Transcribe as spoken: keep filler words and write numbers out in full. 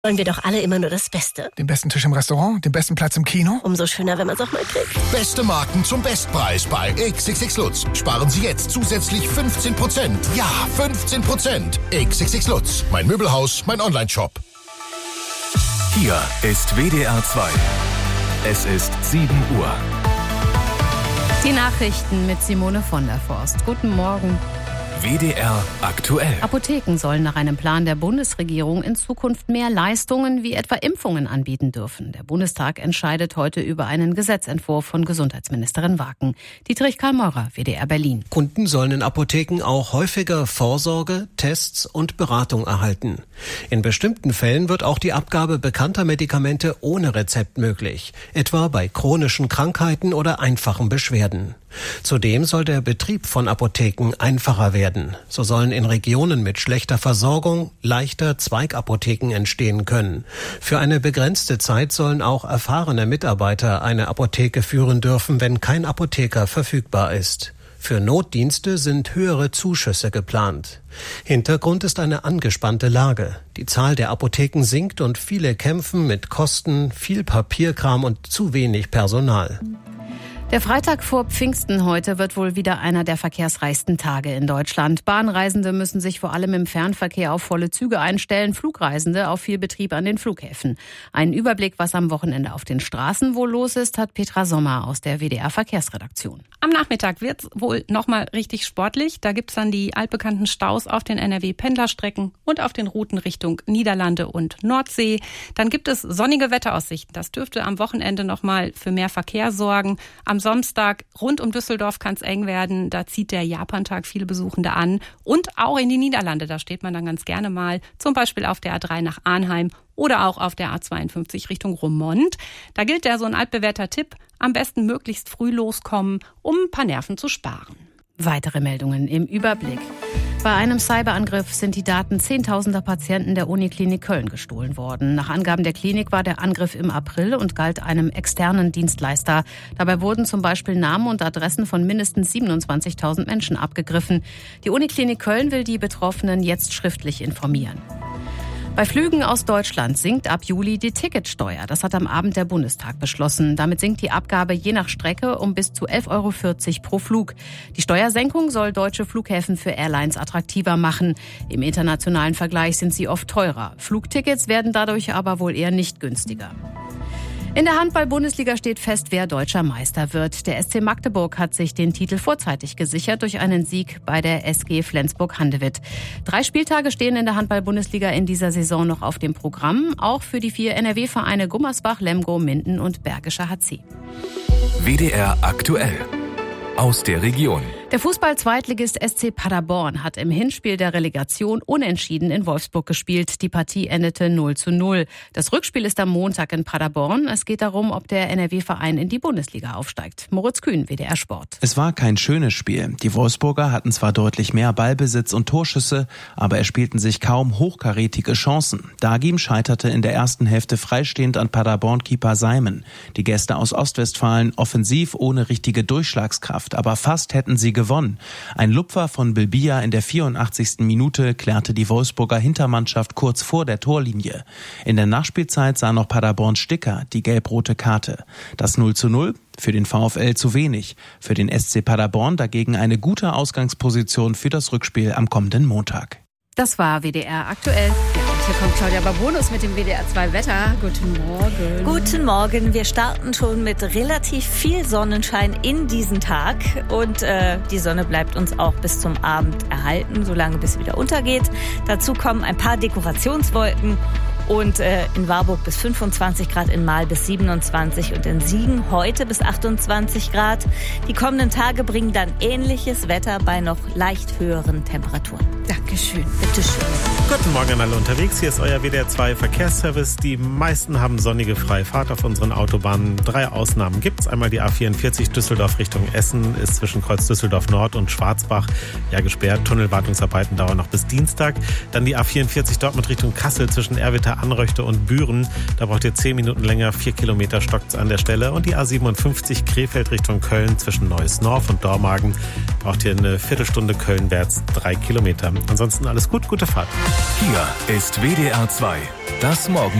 Wollen wir doch alle immer nur das Beste. Den besten Tisch im Restaurant, den besten Platz im Kino. Umso schöner, wenn man es auch mal kriegt. Beste Marken zum Bestpreis bei X X X Lutz. Sparen Sie jetzt zusätzlich fünfzehn Prozent. Ja, fünfzehn Prozent. X X X Lutz. Mein Möbelhaus, mein Online-Shop. Hier ist W D R zwei. Es ist sieben Uhr. Die Nachrichten mit Simone von der Forst. Guten Morgen. W D R aktuell. Apotheken sollen nach einem Plan der Bundesregierung in Zukunft mehr Leistungen wie etwa Impfungen anbieten dürfen. Der Bundestag entscheidet heute über einen Gesetzentwurf von Gesundheitsministerin Waken. Dietrich Karl-Meurer, W D R Berlin. Kunden sollen in Apotheken auch häufiger Vorsorge, Tests und Beratung erhalten. In bestimmten Fällen wird auch die Abgabe bekannter Medikamente ohne Rezept möglich, etwa bei chronischen Krankheiten oder einfachen Beschwerden. Zudem soll der Betrieb von Apotheken einfacher werden. So sollen in Regionen mit schlechter Versorgung leichter Zweigapotheken entstehen können. Für eine begrenzte Zeit sollen auch erfahrene Mitarbeiter eine Apotheke führen dürfen, wenn kein Apotheker verfügbar ist. Für Notdienste sind höhere Zuschüsse geplant. Hintergrund ist eine angespannte Lage. Die Zahl der Apotheken sinkt und viele kämpfen mit Kosten, viel Papierkram und zu wenig Personal. Der Freitag vor Pfingsten heute wird wohl wieder einer der verkehrsreichsten Tage in Deutschland. Bahnreisende müssen sich vor allem im Fernverkehr auf volle Züge einstellen, Flugreisende auf viel Betrieb an den Flughäfen. Einen Überblick, was am Wochenende auf den Straßen wohl los ist, hat Petra Sommer aus der W D R Verkehrsredaktion. Am Nachmittag wird's wohl nochmal richtig sportlich. Da gibt's dann die altbekannten Staus auf den N R W-Pendlerstrecken und auf den Routen Richtung Niederlande und Nordsee. Dann gibt es sonnige Wetteraussichten. Das dürfte am Wochenende nochmal für mehr Verkehr sorgen. Am Samstag rund um Düsseldorf kann es eng werden. Da zieht der Japantag viele Besuchende an. Und auch in die Niederlande, da steht man dann ganz gerne mal. Zum Beispiel auf der A drei nach Arnheim oder auch auf der A zweiundfünfzig Richtung Roermond. Da gilt ja so ein altbewährter Tipp, am besten möglichst früh loskommen, um ein paar Nerven zu sparen. Weitere Meldungen im Überblick. Bei einem Cyberangriff sind die Daten zehntausender Patienten der Uniklinik Köln gestohlen worden. Nach Angaben der Klinik war der Angriff im April und galt einem externen Dienstleister. Dabei wurden zum Beispiel Namen und Adressen von mindestens siebenundzwanzigtausend Menschen abgegriffen. Die Uniklinik Köln will die Betroffenen jetzt schriftlich informieren. Bei Flügen aus Deutschland sinkt ab Juli die Ticketsteuer. Das hat am Abend der Bundestag beschlossen. Damit sinkt die Abgabe je nach Strecke um bis zu elf Euro vierzig pro Flug. Die Steuersenkung soll deutsche Flughäfen für Airlines attraktiver machen. Im internationalen Vergleich sind sie oft teurer. Flugtickets werden dadurch aber wohl eher nicht günstiger. In der Handball-Bundesliga steht fest, wer deutscher Meister wird. Der S C Magdeburg hat sich den Titel vorzeitig gesichert durch einen Sieg bei der S G Flensburg-Handewitt. Drei Spieltage stehen in der Handball-Bundesliga in dieser Saison noch auf dem Programm, auch für die vier N R W-Vereine Gummersbach, Lemgo, Minden und Bergischer H C. W D R aktuell. Aus der Region. Der Fußball-Zweitligist S C Paderborn hat im Hinspiel der Relegation unentschieden in Wolfsburg gespielt. Die Partie endete null zu null. Das Rückspiel ist am Montag in Paderborn. Es geht darum, ob der N R W-Verein in die Bundesliga aufsteigt. Moritz Kühn, W D R Sport. Es war kein schönes Spiel. Die Wolfsburger hatten zwar deutlich mehr Ballbesitz und Torschüsse, aber erspielten sich kaum hochkarätige Chancen. Dagim scheiterte in der ersten Hälfte freistehend an Paderborn-Keeper Simon. Die Gäste aus Ostwestfalen offensiv ohne richtige Durchschlagskraft, aber fast hätten sie gewonnen. Ein Lupfer von Bilbia in der vierundachtzigsten Minute klärte die Wolfsburger Hintermannschaft kurz vor der Torlinie. In der Nachspielzeit sah noch Paderborns Sticker die gelb-rote Karte. Das null zu null für den VfL zu wenig. Für den S C Paderborn dagegen eine gute Ausgangsposition für das Rückspiel am kommenden Montag. Das war W D R aktuell. Ja, und hier kommt Claudia Babonus mit dem W D R zwei Wetter. Guten Morgen. Guten Morgen. Wir starten schon mit relativ viel Sonnenschein in diesen Tag. Und äh, die Sonne bleibt uns auch bis zum Abend erhalten, solange bis wieder untergeht. Dazu kommen ein paar Dekorationswolken. Und äh, in Warburg bis fünfundzwanzig Grad, in Mahl bis siebenundzwanzig und in Siegen heute bis achtundzwanzig Grad. Die kommenden Tage bringen dann ähnliches Wetter bei noch leicht höheren Temperaturen. Dankeschön. Bitteschön. Guten Morgen an alle unterwegs. Hier ist euer W D R zwei Verkehrsservice. Die meisten haben sonnige Freifahrt auf unseren Autobahnen. Drei Ausnahmen gibt's. Einmal die A vierundvierzig Düsseldorf Richtung Essen ist zwischen Kreuz Düsseldorf Nord und Schwarzbach ja gesperrt. Tunnelwartungsarbeiten dauern noch bis Dienstag. Dann die A vierundvierzig Dortmund Richtung Kassel zwischen Erwitter, Anröchte und Büren. Da braucht ihr zehn Minuten länger, vier Kilometer stockt's an der Stelle. Und die A siebenundfünfzig Krefeld Richtung Köln zwischen Neuss-Norf und Dormagen braucht ihr eine Viertelstunde kölnwärts, drei Kilometer. Ansonsten alles gut, gute Fahrt. Hier ist W D R zwei, das Morgen.